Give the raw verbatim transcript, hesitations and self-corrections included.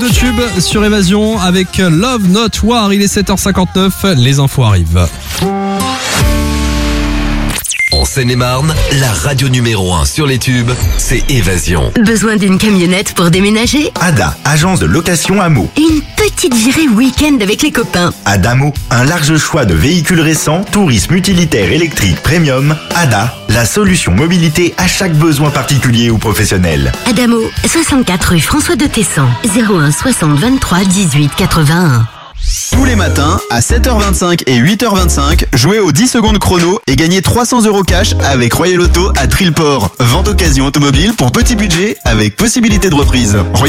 le tube sur Évasion avec Love Not War. Il est sept heures cinquante-neuf, les infos arrivent. En Seine-et-Marne, la radio numéro un sur les tubes, c'est Évasion. Besoin d'une camionnette pour déménager? Ada, agence de location Amo. Une petite virée week-end avec les copains? Adamo, un large choix de véhicules récents, tourisme utilitaire électrique premium. Ada, la solution mobilité à chaque besoin particulier ou professionnel. Adamo, soixante-quatre rue François de Tessan, zéro un soixante vingt-trois dix-huit quatre-vingt-un. Tous les matins, à sept heures vingt-cinq et huit heures vingt-cinq, jouez aux dix secondes chrono et gagnez trois cents euros cash avec Royal Auto à Trillport. Vente occasion automobile pour petit budget avec possibilité de reprise.